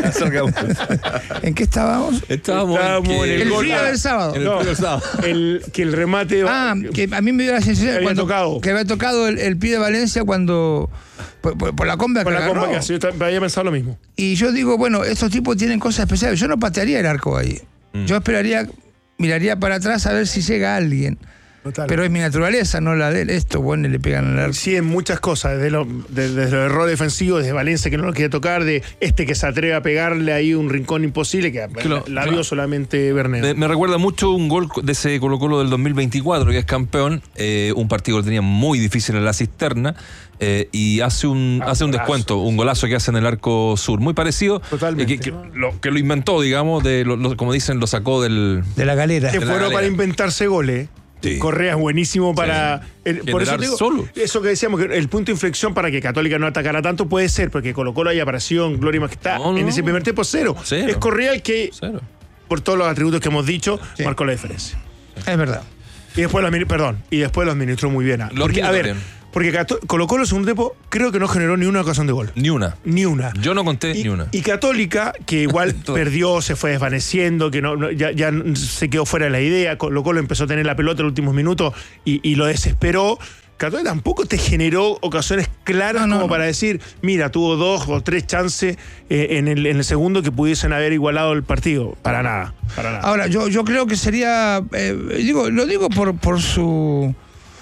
¿En qué estábamos? Estábamos, Estábamos que- en el El gol. frío del sábado. En el No, frío del sábado. el, que el remate. Ah, que a mí me dio la sensación había cuando- tocado. que había tocado el, el pie de Valencia cuando por, por- por la comba Con que la agarró. comba que hace. Yo ta- había pensado lo mismo. Y yo digo, bueno, estos tipos tienen cosas especiales. Yo no patearía el arco ahí. Mm. Yo esperaría, miraría para atrás a ver si llega alguien. Total. Pero es mi naturaleza, no la de él. Esto, bueno, le pegan al arco. Sí, en muchas cosas, desde, lo, de- desde los errores defensivos, desde Valencia que no lo quiere tocar, de este que se atreve a pegarle ahí un rincón imposible, que Que lo- la que vio lo- solamente Bernet. Me, me recuerda mucho un gol de ese Colo-Colo del dos mil veinticuatro, que es campeón, eh, un partido que tenía muy difícil en la cisterna, eh, y hace un, Ah, hace un golazo. descuento, un golazo que hace en el arco sur, muy parecido, Totalmente. eh, que, que lo, que lo inventó, digamos, de lo- lo- como dicen, lo sacó del... De la galera. Que de la fueron galera. para inventarse goles. Sí. Correa es buenísimo para. el- por eso Generar digo, solo. eso que decíamos, que el punto de inflexión para que Católica no atacara tanto puede ser, porque Colo-Colo haya aparecido en Gloria y Majestad No, no. en ese primer tiempo cero. Cero. Es Correa el que, Cero. por todos los atributos que hemos dicho, Sí. marcó la diferencia. Es verdad. Y después lo, admini- perdón, y después lo administró muy bien. Lo Porque, a ver, administró porque Cató- Colo-Colo en el segundo tiempo creo que no generó ni una ocasión de gol. Ni una. Ni una. Yo no conté Y, ni una. y Católica, que igual Todo. perdió, se fue desvaneciendo, que no, no- ya, ya se quedó fuera de la idea. Colo Colo empezó a tener la pelota en los últimos minutos y, y lo desesperó. Católica tampoco te generó ocasiones claras No, no, como no. para decir, mira, tuvo dos o tres chances eh, en, el, en el segundo que pudiesen haber igualado el partido. Para nada, para nada. Ahora, yo, yo creo que sería. eh, digo, lo digo por, por su.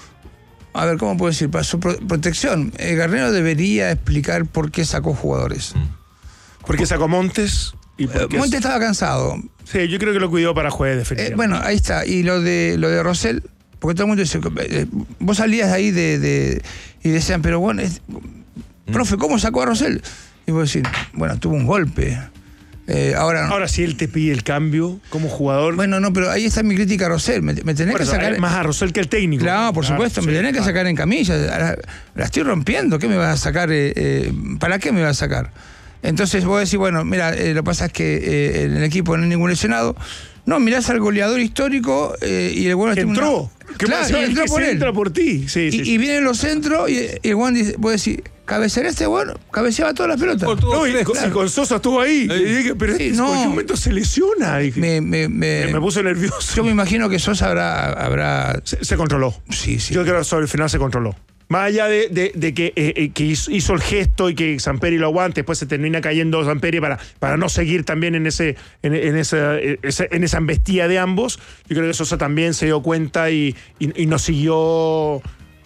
A ver, ¿cómo puedo decir? Para su pro- protección. Eh, Garnero debería explicar por qué sacó jugadores. Porque sacó Montes y Eh, porque Monte estaba cansado. Sí, yo creo que lo cuidó para jueves Eh, definitivamente. bueno, ahí está. Y lo de lo de Rosell, porque todo el mundo dice, eh, vos salías de ahí de, de- y decían, pero bueno, es- profe, ¿cómo sacó a Rosell? Y vos decís, bueno, tuvo un golpe. Eh, ahora, Ahora, si él te pide el cambio como jugador, bueno, no, pero ahí está mi crítica a Rosell. Me, me tenés por que eso, sacar. es más a Rosell que el técnico. Claro, por Ah, supuesto, me sí, tenés que claro. sacar en camilla. La, la estoy rompiendo, ¿qué me vas a sacar? Eh, eh, ¿Para qué me vas a sacar? Entonces vos decís, bueno, mira, eh, lo que pasa es que eh, en el equipo no hay ningún lesionado. No, mirás al goleador histórico eh, y el bueno Que entró. Que Claro, más- y entró que por se él. entra por ti. Sí, Y, sí, sí. y vienen los centros y, y el Juan dice, vos decís, cabecear este bueno, cabeceaba todas las pelotas. Por todo. No, y, con- Claro. y con Sosa estuvo ahí. Sí. Y dije, pero Sí, este no. en cualquier momento se lesiona. Dije. Me, me, me, Me, me puso nervioso. yo me imagino que Sosa habrá, habrá Se, se controló. sí, sí. Yo creo que sobre el final se controló. Más allá de, de- de que, eh, eh, que hizo, hizo el gesto y que Samperi lo aguante, después se termina cayendo Samperi para, para no seguir también en ese en, en esa, ese- en esa embestida de ambos. Yo creo que Sosa también se dio cuenta y, y, y no siguió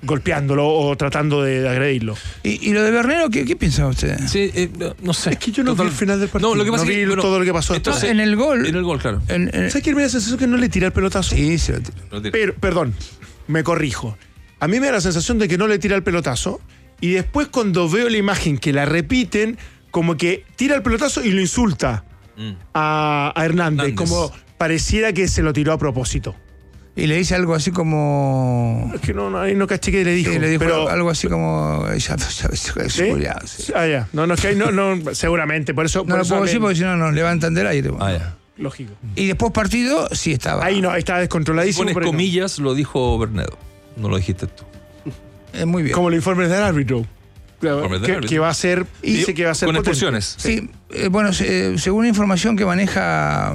golpeándolo o tratando de, de agredirlo. ¿Y, y lo de Bernero, qué, qué piensan ustedes? Sí, eh, no, no sé. Es que yo no Total... vi el final del partido. No, lo que pasa no es que vi bueno, todo lo que pasó. Entonces, en el gol. En el gol, claro. En, en... ¿Sabes quién me da la sensación que no le tira el pelotazo? Sí, se lo tira. Pero, perdón, me corrijo. A mí me da la sensación de que no le tira el pelotazo y después cuando veo la imagen que la repiten, como que tira el pelotazo y lo insulta mm. a, a Hernández, Hernández, como pareciera que se lo tiró a propósito. Y le dice algo así como... Es que no, no, no caché que le dijo. Sí, le dijo pero... algo así como... Ya, ya, ¿Sí? Sí. Ah, ya. No, no, es que no, no, seguramente, por eso... No por lo eso puedo decir porque si no nos levantan del aire. Ah, ya. Lógico. Y después partido, sí estaba. Ahí no, ahí estaba descontroladísimo. Si pones comillas, no. Lo dijo Bernedo. No lo dijiste tú. Es muy bien. Como los informes del árbitro. Claro, que, que va a ser... Y dice que va a ser con potente. expulsiones. Sí, eh, bueno, se, según información que maneja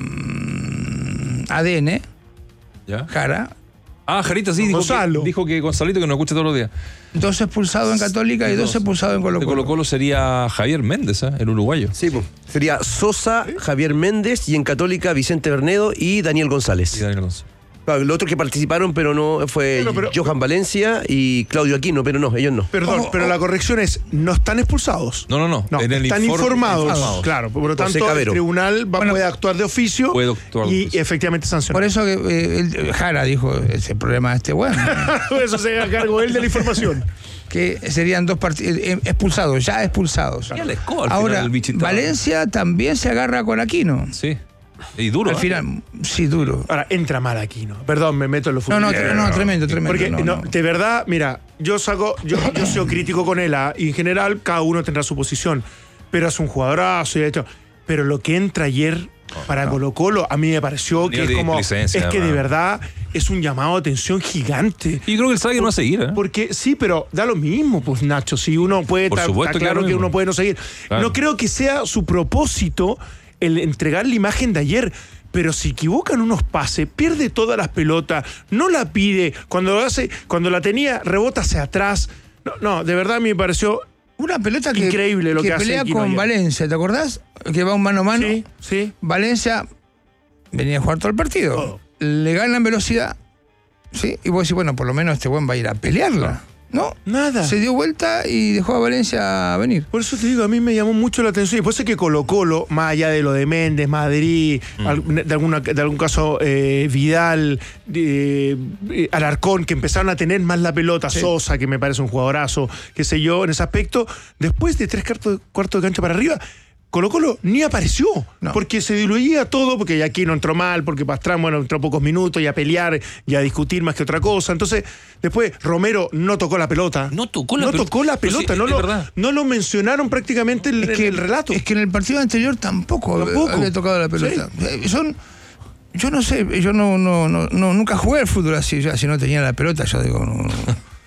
mmm, A D N, ¿ya? Jara... Ah, Jarita sí, dijo que, dijo que Gonzalito, que nos escucha todos los días. Dos expulsados en Católica y dos, dos expulsados en Colo Colo. De Colo Colo sería Javier Méndez, ¿eh? El uruguayo. Sí, pues. Sería Sosa, ¿sí? Javier Méndez, y en Católica Vicente Bernedo y Daniel González. Y Daniel González. Claro, los otros que participaron, pero no, fue bueno, pero, Johan Valencia y Claudio Aquino, pero no, ellos no. Perdón, oh, pero oh. la corrección es, no están expulsados. No, no, no. no en el están informe, informados. informados. Claro, por lo tanto, el tribunal va, bueno, puede actuar de oficio puede actuar de y oficio. efectivamente sancionar. Por eso que eh, el, Jara dijo, ese problema de este bueno. Eso se haga cargo él de la información. Que serían dos partidos eh, expulsados, ya expulsados. Ya les co, al Ahora, final, Valencia también se agarra con Aquino. Sí. Y duro. Al ¿eh? final, sí, duro. Ahora, entra mal Aquino. Perdón, me meto en los no, no, no, no, tremendo, tremendo. Porque, no, no, no. de verdad, mira, yo saco, yo, yo soy crítico con él, ¿eh? Y en general, cada uno tendrá su posición. Pero es un jugadorazo y de hecho. Pero lo que entra ayer para no. Colo Colo, a mí me pareció que es como. Es que de verdad es un llamado de atención gigante. Y creo que él sabe que no va a seguir, ¿eh? Porque sí, pero da lo mismo, pues, Nacho. Si uno puede. Por Está, supuesto está claro que, que uno puede no seguir. Claro. No creo que sea su propósito el entregar la imagen de ayer. Pero si equivocan unos pases, pierde todas las pelotas, no la pide, cuando lo hace, cuando la tenía, rebota hacia atrás. No, no, de verdad a mí me pareció una pelota que, increíble lo que, que hace pelea Aquino con ayer. Valencia, ¿te acordás? Que va un mano a mano. Sí, sí. Valencia venía a jugar todo el partido. Oh. Le gana en velocidad, ¿sí? Y vos decís, bueno, por lo menos este buen va a ir a pelearla. No, nada. Se dio vuelta y dejó a Valencia venir. Por eso te digo, a mí me llamó mucho la atención. Y después sé que Colo Colo, más allá de lo de Méndez, Madrid, mm. de, alguna, de algún caso eh, Vidal, eh, Alarcón, que empezaron a tener más la pelota, sí. Sosa, que me parece un jugadorazo, qué sé yo, en ese aspecto, después de tres cuartos cuarto de cancha para arriba, Colo Colo ni apareció, no. Porque se diluía todo, porque aquí no entró mal, porque Pastrán, bueno, entró pocos minutos y a pelear y a discutir más que otra cosa. Entonces, después Romero no tocó la pelota. No tocó la no pelota. Tocó la pelota, sí, no, lo, verdad. no lo mencionaron prácticamente en es que, el relato. Es que en el partido anterior tampoco, tampoco. había tocado la pelota. Sí. Son, yo no sé, yo no, no, no, no nunca jugué al fútbol así, ya, si no tenía la pelota, yo digo, no, no.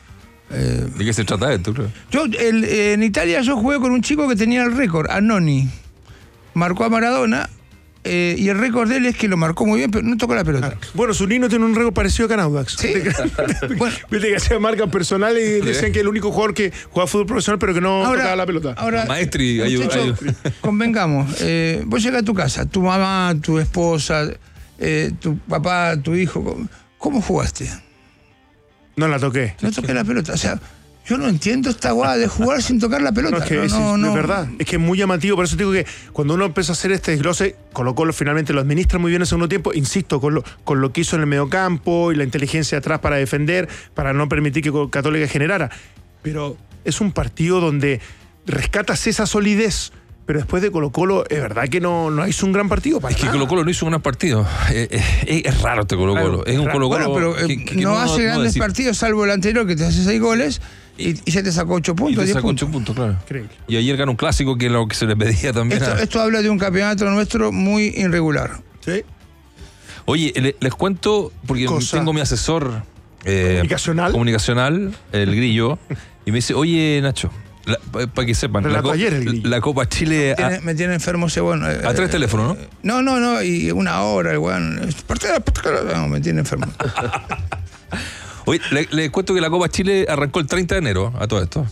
Eh, ¿De qué se trata esto? Creo? Yo, el, en Italia yo jugué con un chico que tenía el récord, Annoni. Marcó a Maradona eh, y el récord de él es que lo marcó muy bien, pero no tocó la pelota. Ah, bueno, Zunino tiene un récord parecido a Canaudax. Sí. Bueno. Viste que hacía marcas personales y ¿sí? Decían que el único jugador que jugaba fútbol profesional pero que no ahora, tocaba la pelota. Ahora, Maestri, ayuda. Convengamos, eh, vos llegas a tu casa, tu mamá, tu esposa, eh, tu papá, tu hijo, ¿cómo jugaste? No la toqué. No toqué la pelota, o sea... Yo no entiendo esta guada de jugar sin tocar la pelota. No, es que no, es, no, es, no. es verdad. Es que es muy llamativo. Por eso te digo que cuando uno empieza a hacer este desglose, Colo Colo finalmente lo administra muy bien en el segundo tiempo. Insisto, con lo, con lo que hizo en el mediocampo y la inteligencia atrás para defender, para no permitir que Católica generara. Pero es un partido donde rescatas esa solidez. Pero después de Colo Colo, es verdad que no, no hizo un gran partido. Para es que nada. Colo Colo no hizo un gran partido. Eh, eh, es raro este Colo Colo. Claro, es un Colo Colo. Bueno, pero, que, que no, no hace no grandes decir. partidos, salvo el anterior que te hace seis goles y, y se te sacó ocho puntos. Y te sacó puntos. ocho puntos, claro. Increíble. Y ayer ganó un clásico que es lo que se le pedía también. Esto, a... esto habla de un campeonato nuestro muy irregular. Sí. Oye, le, les cuento, porque Cosa. tengo mi asesor eh, comunicacional. comunicacional, el Grillo, y me dice, oye, Nacho. Para pa que sepan, la, ayer el la Copa Chile. Me tiene, a, me tiene enfermo ese bueno. Eh, a tres teléfonos, ¿no? No, no, no, y una hora, el weón. No, me tiene enfermo. Oye, le, le cuento que la Copa Chile arrancó el treinta de enero a todo esto.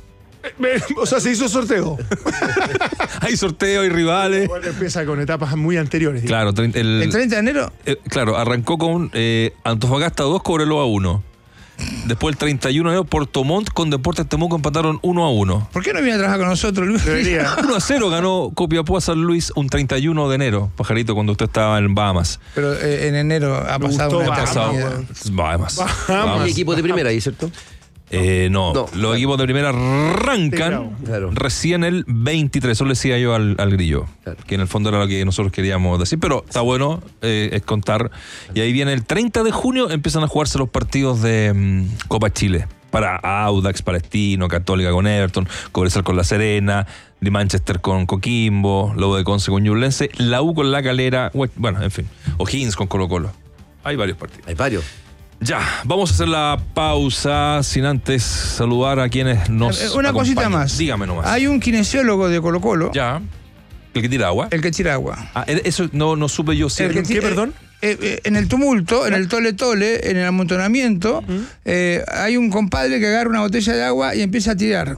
O sea, se hizo sorteo. Hay sorteo y rivales. Bueno, empieza con etapas muy anteriores. Claro, el, ¿el treinta de enero? Eh, claro, arrancó con eh, Antofagasta dos, Cobreloa uno. Después el treinta y uno de enero, Puerto Montt con Deportes Temuco empataron uno a uno. ¿Por qué no viene a trabajar con nosotros, Luis? uno a cero ganó Copiapó a San Luis un treinta y uno de enero, Pajarito, cuando usted estaba en Bahamas. Pero eh, en enero ha Me pasado gustó una Bahamas, eternidad. Bahamas. Bahamas. Bahamas. Hay equipos de primera ahí, ¿cierto? Eh, no, No, los claro. equipos de primera arrancan Claro. recién el veintitrés. Eso le decía yo al, al Grillo, Claro. que en el fondo era lo que nosotros queríamos decir, pero está bueno eh, es contar. Y ahí viene el treinta de junio, empiezan a jugarse los partidos de mm, Copa Chile. Para Audax, Palestino, Católica con Everton, Cobresal con La Serena, de Manchester con Coquimbo, luego de Conce con Ñublense, la U con La Calera, bueno, en fin, O'Higgins con Colo Colo. Hay varios partidos. Hay varios. Ya, vamos a hacer la pausa sin antes saludar a quienes nos Eh, Una cosita acompañan. más. Dígame nomás. Hay un kinesiólogo de Colo Colo. Ya. ¿El que tira agua? El que tira agua. Ah, eso no, no supe yo. Si El que ¿Qué, tira- perdón? eh, eh, en el tumulto, en el tole tole, en el amontonamiento, eh, hay un compadre que agarra una botella de agua y empieza a tirar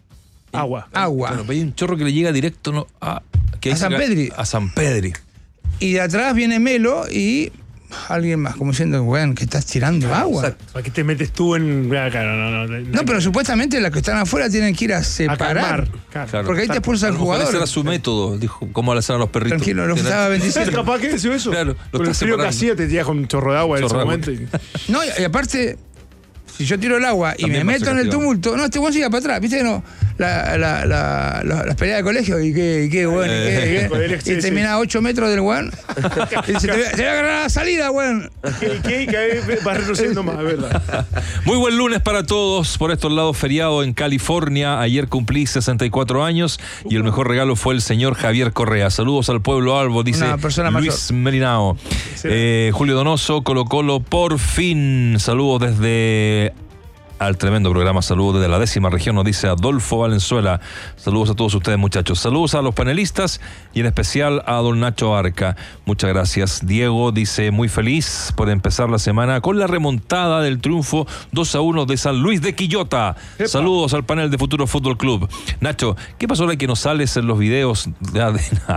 Agua. agua. Bueno, hay un chorro que le llega directo no, a, que A dice San que- Pedri. A San Pedri. Y de atrás viene Melo y alguien más, como diciendo, weón, que estás tirando agua. Exacto. ¿Para qué te metes tú en.? Ah, claro, no, no, no, No, pero supuestamente los que están afuera tienen que ir a a separar. calmar. Claro. Claro. Porque ahí te expulsa el A lo mejor ese jugador. era su método, dijo, cómo le hacen a los perritos. Tranquilo, lo Tienen- estaba ¿Es bendiciendo. capaz que decir eso? Claro, lo Con el está frío que separando. hacía te tiras con un chorro de agua en ese Chorro de agua. momento. y- No, y aparte, si yo tiro el agua y También me va a meto ser en el castigado. tumulto, no, este weón sigue para atrás, ¿viste que no? La, la, la, la- las peleas de colegio, y qué, y qué, weón, y qué, y qué. Sí, Y sí. termina a ocho metros del weón. Y dice, te voy, a- te voy a agarrar a la salida, weón. ¿Qué, qué, qué, va retrocediendo más, es verdad. Muy buen lunes para todos. Por estos lados, feriado en California. Ayer cumplí sesenta y cuatro años y el mejor regalo fue el señor Javier Correa. Saludos al pueblo Albo, dice Una persona Luis Merinao. Eh, Julio Donoso, Colo Colo, por fin. Saludos desde al tremendo programa. Saludos desde la décima región, nos dice Adolfo Valenzuela. Saludos a todos ustedes, muchachos. Saludos a los panelistas y en especial a don Nacho Arca. Muchas gracias. Diego dice, muy feliz por empezar la semana con la remontada del triunfo dos a uno de San Luis de Quillota. Epa. Saludos al panel de Futuro Fútbol Club. Nacho, ¿qué pasó ahora que no sales en los videos? Ya, de-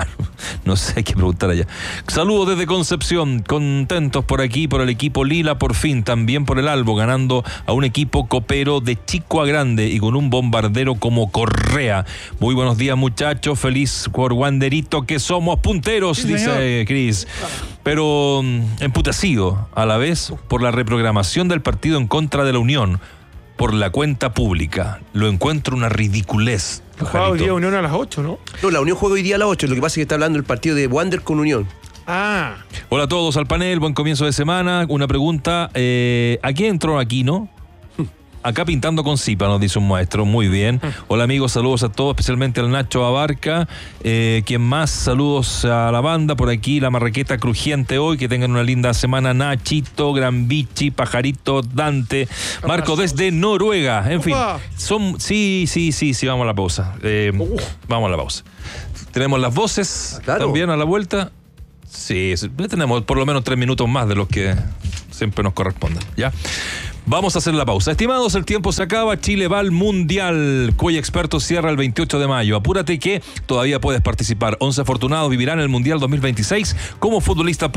no sé, hay que preguntar allá. Saludos desde Concepción, contentos por aquí, por el equipo Lila, por fin, también por el Albo, ganando a un equipo copero de chico a grande y con un bombardero como Correa. Muy buenos días, muchachos, feliz por Wanderito, que somos punteros, Sí, dice Cris. Pero mm, emputecido a la vez por la reprogramación del partido en contra de la Unión, por la cuenta pública. Lo encuentro una ridiculez. Jugaba hoy Pajarito. día Unión a las ocho, ¿no? No, la Unión juega hoy día a las ocho. Lo que pasa es que está hablando el partido de Wander con Unión. Ah, Hola a todos al panel, buen comienzo de semana. Una pregunta, eh, ¿a quién entró Aquino? Acá pintando con Zipa, nos dice un maestro, muy bien. Hola amigos, saludos a todos, especialmente al Nacho Abarca. Eh, ¿Quién más? Saludos a la banda, por aquí la marraqueta crujiente hoy, que tengan una linda semana. Nachito, Gran Bichi, Pajarito, Dante, Marco desde Noruega, en fin. Opa. Son, sí, sí, sí, sí, vamos a la pausa. Eh, vamos a la pausa. Tenemos las voces Claro. también a la vuelta. Sí, sí, tenemos por lo menos tres minutos más de los que siempre nos corresponden, ¿ya? Vamos a hacer la pausa. Estimados, el tiempo se acaba. Chile va al Mundial. Cuella Expertos cierra el veintiocho de mayo. Apúrate que todavía puedes participar. once afortunados vivirán el Mundial dos mil veintiséis como futbolistas